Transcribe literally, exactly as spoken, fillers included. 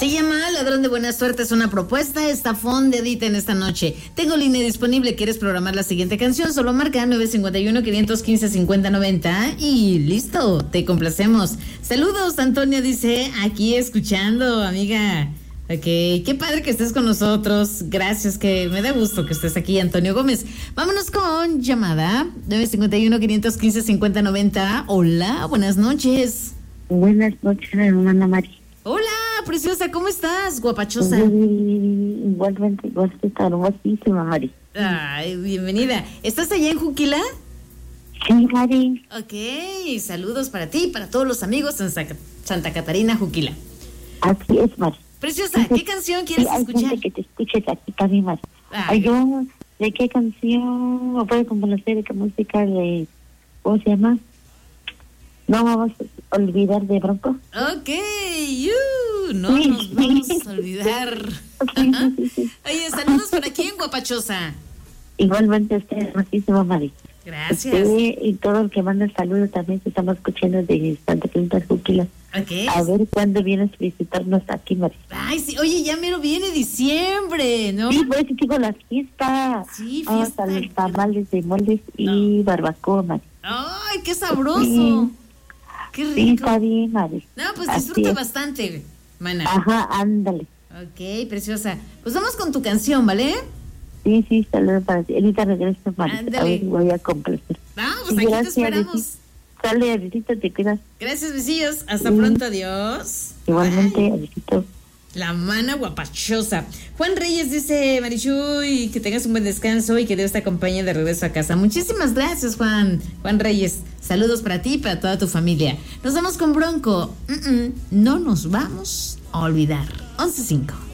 Se llama Ladrón de Buena Suerte, es una propuesta, estafón de Edith en esta noche. Tengo línea disponible, ¿quieres programar la siguiente canción? Solo marca nueve cinco uno, cinco uno cinco, cinco cero nueve cero y listo, te complacemos. Saludos, Antonio dice, aquí escuchando, amiga. Ok, qué padre que estés con nosotros. Gracias, que me da gusto que estés aquí, Antonio Gómez. Vámonos con llamada nueve cinco uno, cinco uno cinco, cinco cero nueve cero. Hola, buenas noches. Buenas noches, hermana Mari. Hola, preciosa, ¿cómo estás? Guapachosa. Igualmente, igual está hermosísima, Mari. Ay, bienvenida. ¿Estás allá en Juquila? Sí, Mari. Ok, saludos para ti y para todos los amigos en Santa Catarina, Juquila. Así es, Mari. Preciosa, ¿qué canción quieres sí, hay escuchar? Gente que te escuches aquí también, Mari. Ay, yo, ¿de qué canción? ¿O puede conocer de qué música de... ¿Cómo se llama? No vamos a olvidar de Bronco. Ok, you, no sí. nos vamos a olvidar. Sí, sí, sí. Oye, saludos por aquí en Guapachosa. Igualmente usted, hermosísima Mari. Gracias. Usted y todo el que manda saludos también se estamos escuchando de Santa Cruz Juquila. Okay. A ver cuándo vienes a visitarnos aquí, Mari. Ay, sí, oye, ya mero viene diciembre, ¿no? Sí, pues sí, digo, las fiestas. Sí, Vamos fiesta. a los tamales de moles y no. barbacoa, Mari. Ay, qué sabroso. Sí. Qué rico. Sí, está bien, Mari. No, pues disfruta bastante, mana. Ajá, ándale. Ok, preciosa. Pues vamos con tu canción, ¿vale? Sí, sí, saludos para ti. Ahorita regreso, Mari. Ándale. A ver, voy a complacer. Vamos, sí, aquí gracias, te esperamos. Sale, Arisito, te cuidas. Gracias, besillos. Hasta sí. pronto, adiós. Igualmente, Arisito. La mana guapachosa. Juan Reyes dice, Marichuy, que tengas un buen descanso y que Dios te acompañe de regreso a casa. Muchísimas gracias, Juan. Juan Reyes, saludos para ti y para toda tu familia. Nos vamos con Bronco. Mm-mm, no nos vamos a olvidar. once cinco.